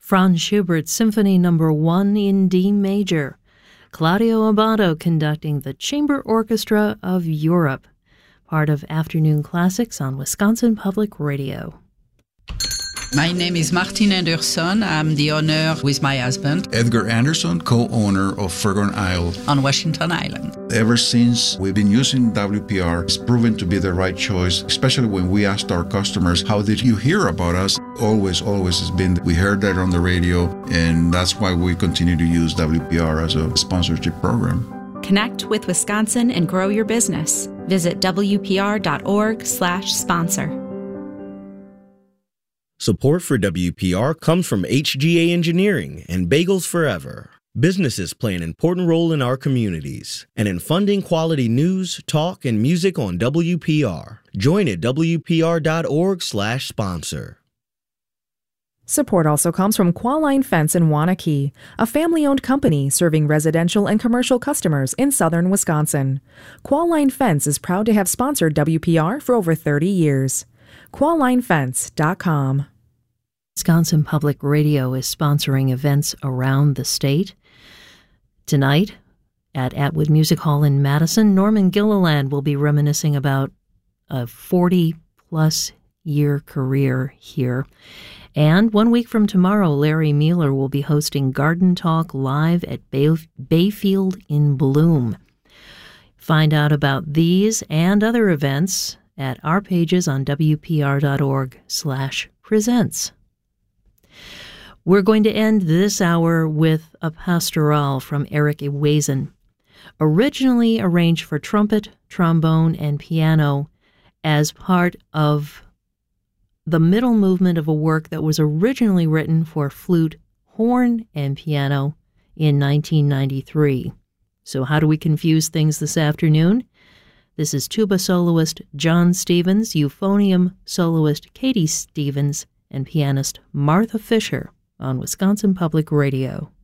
Franz Schubert Symphony No. 1 in D major. Claudio Abbado conducting the Chamber Orchestra of Europe, part of Afternoon Classics on Wisconsin Public Radio. My name is Martin Anderson. I'm the owner with my husband, Edgar Anderson, co-owner of Fergon Isle on Washington Island. Ever since we've been using WPR, it's proven to be the right choice, especially when we asked our customers, how did you hear about us? Always has been, we heard that on the radio, and that's why we continue to use WPR as a sponsorship program. Connect with Wisconsin and grow your business. Visit WPR.org/sponsor. Support for WPR comes from HGA Engineering and Bagels Forever. Businesses play an important role in our communities and in funding quality news, talk, and music on WPR. Join at WPR.org/sponsor. Support also comes from Qualline Fence in Waunakee, a family-owned company serving residential and commercial customers in southern Wisconsin. Qualline Fence is proud to have sponsored WPR for over 30 years. QuallineFence.com. Wisconsin Public Radio is sponsoring events around the state. Tonight, at Atwood Music Hall in Madison, Norman Gilliland will be reminiscing about a 40-plus year career here. And 1 week from tomorrow, Larry Mueller will be hosting Garden Talk live at Bayfield in Bloom. Find out about these and other events at our pages on WPR.org/presents. We're going to end this hour with a pastoral from Eric Ewazen, originally arranged for trumpet, trombone, and piano as part of the middle movement of a work that was originally written for flute, horn, and piano in 1993. So how do we confuse things this afternoon? This is tuba soloist John Stevens, euphonium soloist Katie Stevens, and pianist Martha Fisher on Wisconsin Public Radio.